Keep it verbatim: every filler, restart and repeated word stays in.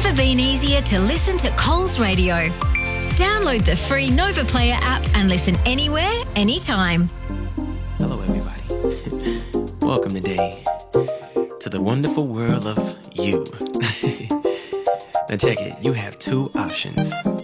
never been easier to listen to Coles Radio. Download the free Nova Player app and listen anywhere, anytime. Hello, everybody. Welcome today to the wonderful world of you. Now check it. You have two options.